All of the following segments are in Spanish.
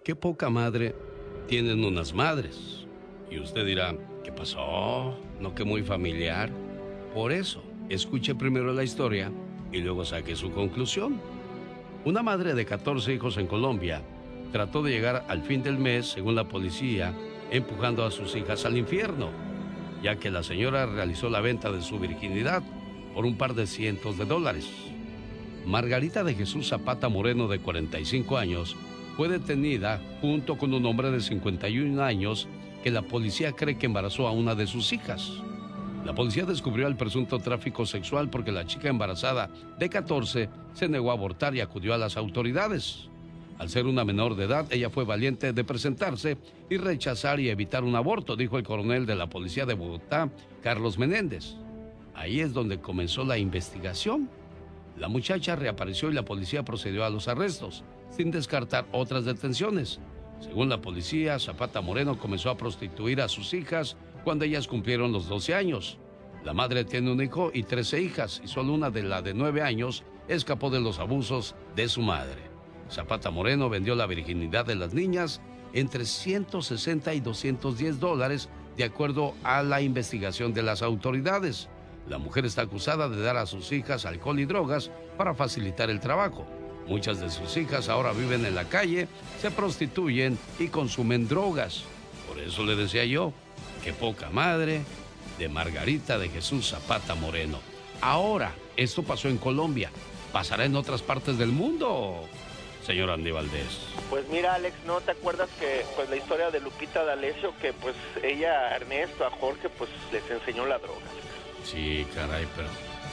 Qué poca madre tienen unas madres. Y usted dirá, ¿qué pasó? ¿No que muy familiar? Por eso, escuche primero la historia y luego saque su conclusión. Una madre de 14 hijos en Colombia trató de llegar al fin del mes, según la policía, empujando a sus hijas al infierno, ya que la señora realizó la venta de su virginidad por un par de cientos de dólares. Margarita de Jesús Zapata Moreno, de 45 años, fue detenida junto con un hombre de 51 años que la policía cree que embarazó a una de sus hijas. La policía descubrió el presunto tráfico sexual porque la chica embarazada de 14 se negó a abortar y acudió a las autoridades. Al ser una menor de edad, ella fue valiente de presentarse y rechazar y evitar un aborto, dijo el coronel de la policía de Bogotá, Carlos Menéndez. Ahí es donde comenzó la investigación. La muchacha reapareció y la policía procedió a los arrestos, sin descartar otras detenciones. Según la policía, Zapata Moreno comenzó a prostituir a sus hijas cuando ellas cumplieron los 12 años. La madre tiene un hijo y 13 hijas, y solo una de la de 9 años escapó de los abusos de su madre. Zapata Moreno vendió la virginidad de las niñas entre 160 y 210 dólares, de acuerdo a la investigación de las autoridades. La mujer está acusada de dar a sus hijas alcohol y drogas para facilitar el trabajo. Muchas de sus hijas ahora viven en la calle, se prostituyen y consumen drogas. Por eso le decía yo, qué poca madre de Margarita de Jesús Zapata Moreno. Ahora, esto pasó en Colombia. ¿Pasará en otras partes del mundo, señor Andy Valdés? Pues mira, Alex, ¿no te acuerdas que pues la historia de Lupita D'Alessio, que pues ella a Ernesto, a Jorge, pues les enseñó la droga? Sí, caray, pero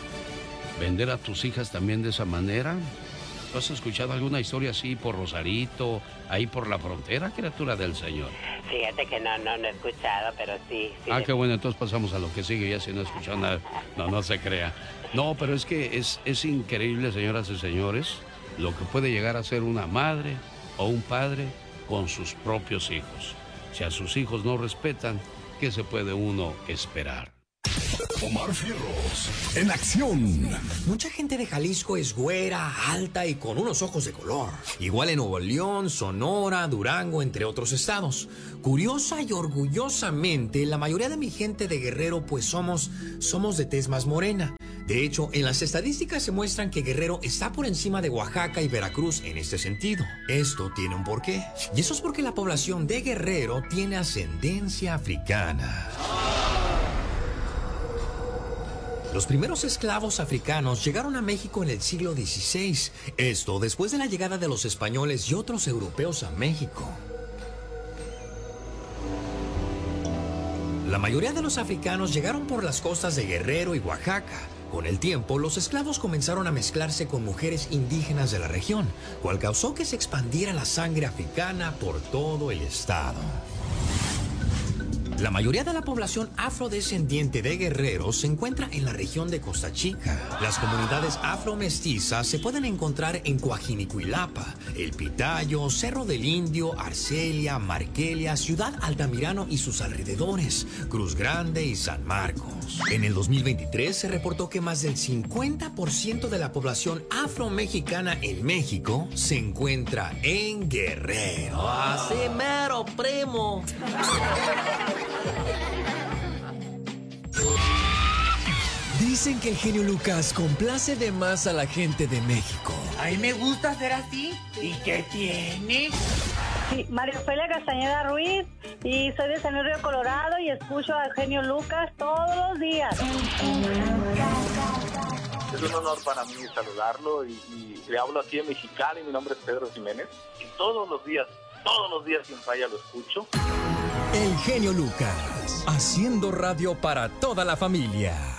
¿vender a tus hijas también de esa manera? ¿Tú has escuchado alguna historia así por Rosarito, ahí por la frontera, criatura del Señor? Fíjate que no he escuchado, pero sí. Qué bueno, entonces pasamos a lo que sigue, ya si no he escuchado nada. No se crea. No, pero es que es increíble, señoras y señores, lo que puede llegar a ser una madre o un padre con sus propios hijos. Si a sus hijos no respetan, ¿qué se puede uno esperar? Omar Fierros, en acción. Mucha gente de Jalisco es güera, alta y con unos ojos de color. Igual en Nuevo León, Sonora, Durango, entre otros estados. Curiosa y orgullosamente, la mayoría de mi gente de Guerrero pues somos de tez más morena. De hecho, en las estadísticas se muestran que Guerrero está por encima de Oaxaca y Veracruz en este sentido. Esto tiene un porqué. Y eso es porque la población de Guerrero tiene ascendencia africana. Los primeros esclavos africanos llegaron a México en el siglo XVI. Esto después de la llegada de los españoles y otros europeos a México. La mayoría de los africanos llegaron por las costas de Guerrero y Oaxaca. Con el tiempo, los esclavos comenzaron a mezclarse con mujeres indígenas de la región, cual causó que se expandiera la sangre africana por todo el estado. La mayoría de la población afrodescendiente de Guerrero se encuentra en la región de Costa Chica. Las comunidades afromestizas se pueden encontrar en Coajinicuilapa, El Pitayo, Cerro del Indio, Arcelia, Marquelia, Ciudad Altamirano y sus alrededores, Cruz Grande y San Marcos. En el 2023 se reportó que más del 50% de la población afromexicana en México se encuentra en Guerrero. ¡Así mero, primo! Dicen que el genio Lucas complace de más a la gente de México. A mí me gusta ser así. ¿Y qué tiene? Sí, María Ofelia Castañeda Ruiz, y soy de San Luis Río Colorado y escucho al genio Lucas todos los días. Es un honor para mí saludarlo y le hablo aquí en Mexicali. Mi nombre es Pedro Jiménez y todos los días sin falla lo escucho. El genio Lucas, haciendo radio para toda la familia.